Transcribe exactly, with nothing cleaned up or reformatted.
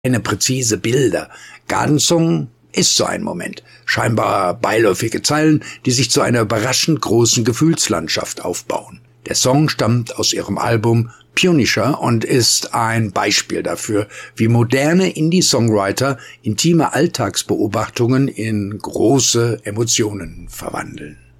keine präzise Bilder. Gardensong ist so ein Moment. Scheinbar beiläufige Zeilen, die sich zu einer überraschend großen Gefühlslandschaft aufbauen. Der Song stammt aus ihrem Album Punisher und ist ein Beispiel dafür, wie moderne Indie-Songwriter intime Alltagsbeobachtungen in große Emotionen verwandeln.